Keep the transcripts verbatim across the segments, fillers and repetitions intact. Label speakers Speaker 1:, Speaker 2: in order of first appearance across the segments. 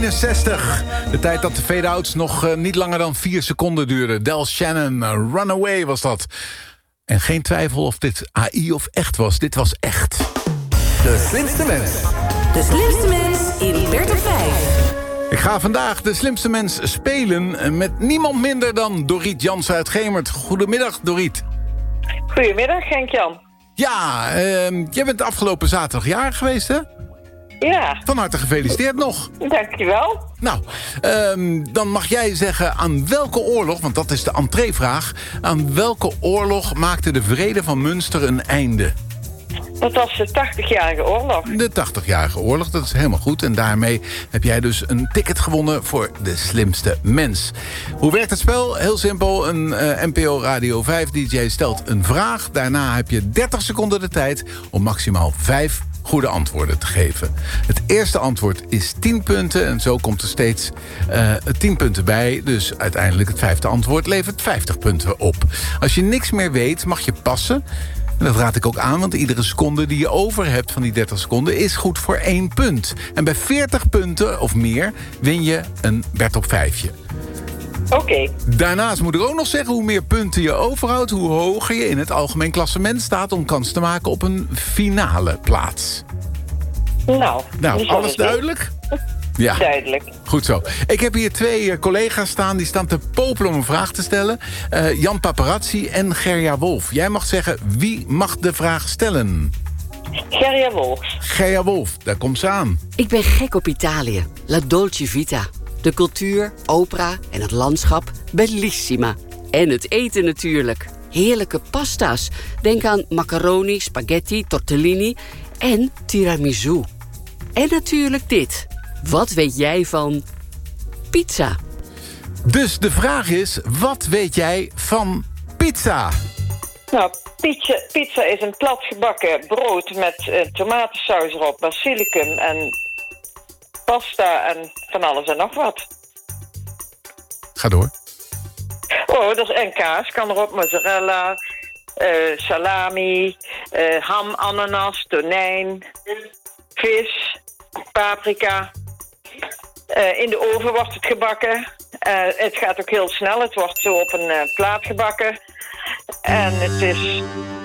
Speaker 1: zestig. De tijd dat de fade-outs nog uh, niet langer dan vier seconden duurden. Del Shannon, uh, Runaway was dat. En geen twijfel of dit A I of echt was. Dit was echt.
Speaker 2: De slimste mens.
Speaker 3: De slimste mens in Bert of vijf.
Speaker 1: Ik ga vandaag de slimste mens spelen met niemand minder dan Doriet Jansen uit Gemert. Goedemiddag, Doriet.
Speaker 4: Goedemiddag, Henk-Jan.
Speaker 1: Ja, uh, jij bent afgelopen zaterdag jarig geweest, hè?
Speaker 4: Ja.
Speaker 1: Van harte gefeliciteerd nog.
Speaker 4: Dankjewel.
Speaker 1: Nou, um, dan mag jij zeggen aan welke oorlog, want dat is de entreevraag, aan welke oorlog maakte de Vrede van Münster een einde?
Speaker 4: Dat was de tachtigjarige oorlog.
Speaker 1: De tachtigjarige oorlog, dat is helemaal goed. En daarmee heb jij dus een ticket gewonnen voor de slimste mens. Hoe werkt het spel? Heel simpel. Een uh, N P O Radio vijf D J stelt een vraag. Daarna heb je dertig seconden de tijd om maximaal vijf goede antwoorden te geven. Het eerste antwoord is tien punten. En zo komt er steeds uh, tien punten bij. Dus uiteindelijk het vijfde antwoord levert vijftig punten op. Als je niks meer weet, mag je passen. En dat raad ik ook aan, want iedere seconde die je over hebt van die dertig seconden is goed voor één punt. En bij veertig punten of meer win je een Bert op vijfje.
Speaker 4: Oké. Okay.
Speaker 1: Daarnaast moet ik ook nog zeggen, hoe meer punten je overhoudt, hoe hoger je in het algemeen klassement staat om kans te maken op een finale plaats.
Speaker 4: Nou,
Speaker 1: nou alles duidelijk? Ja,
Speaker 4: duidelijk.
Speaker 1: Goed zo. Ik heb hier twee uh, collega's staan die staan te popelen om een vraag te stellen. Uh, Jan Paparazzi en Gerja Wolf. Jij mag zeggen, wie mag de vraag stellen?
Speaker 4: Gerja Wolf.
Speaker 1: Gerja Wolf, daar komt ze aan.
Speaker 3: Ik ben gek op Italië. La Dolce Vita. De cultuur, opera en het landschap, bellissima. En het eten natuurlijk. Heerlijke pasta's. Denk aan macaroni, spaghetti, tortellini en tiramisu. En natuurlijk dit. Wat weet jij van pizza?
Speaker 1: Dus de vraag is, wat weet jij van pizza?
Speaker 4: Nou, pizza, pizza is een platgebakken brood met uh, tomatensaus erop, basilicum en pasta en van alles en nog wat.
Speaker 1: Ga door.
Speaker 4: Oh, dat is en kaas. Kan erop mozzarella, uh, salami, uh, ham, ananas, tonijn, vis, paprika. Uh, in de oven wordt het gebakken. Uh, het gaat ook heel snel. Het wordt zo op een uh, plaat gebakken. En het is...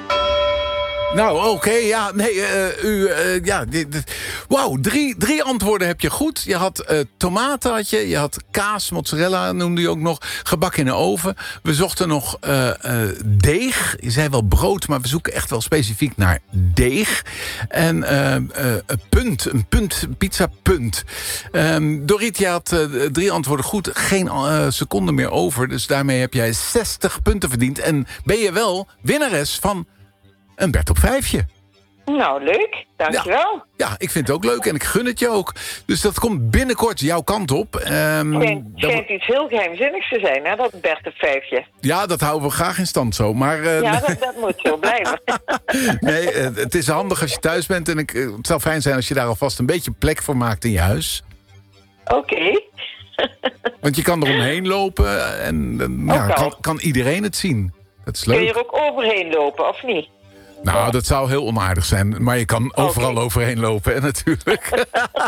Speaker 1: Nou, oké, okay, ja, nee, uh, u, uh, ja, wauw, drie, drie antwoorden heb je goed. Je had uh, tomaten, had je, je had kaas, mozzarella noemde je ook nog, gebak in de oven. We zochten nog uh, uh, deeg. Je zei wel brood, maar we zoeken echt wel specifiek naar deeg. En uh, uh, een punt, een punt, een pizza punt. Um, Doriet, je had uh, drie antwoorden goed, geen uh, seconde meer over. Dus daarmee heb jij zestig punten verdiend. En ben je wel winnares van een Bert op vijfje.
Speaker 4: Nou, leuk. Dankjewel.
Speaker 1: Ja, ja, ik vind het ook leuk en ik gun het je ook. Dus dat komt binnenkort jouw kant op. Um,
Speaker 4: schijnt, schijnt iets heel geheimzinnigs te zijn, hè, dat Bert op vijfje.
Speaker 1: Ja, dat houden we graag in stand zo. Maar, uh,
Speaker 4: ja, dat, dat moet zo blijven.
Speaker 1: Nee, uh, het is handig als je thuis bent. En ik, uh, het zou fijn zijn als je daar alvast een beetje plek voor maakt in je huis.
Speaker 4: Oké. Okay.
Speaker 1: Want je kan er omheen lopen en uh, ja, kan, kan iedereen het zien. Dat is leuk.
Speaker 4: Kun je er ook overheen lopen, of niet?
Speaker 1: Nou, dat zou heel onaardig zijn. Maar je kan overal okay. overheen lopen, hè, natuurlijk.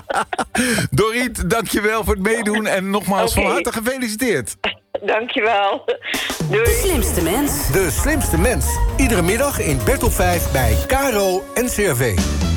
Speaker 1: Doriet, dankjewel voor het meedoen. En nogmaals okay. van harte gefeliciteerd.
Speaker 4: Dankjewel. Doei.
Speaker 3: De slimste mens.
Speaker 2: De slimste mens. Iedere middag in Bert op vijf bij K R O en C R V.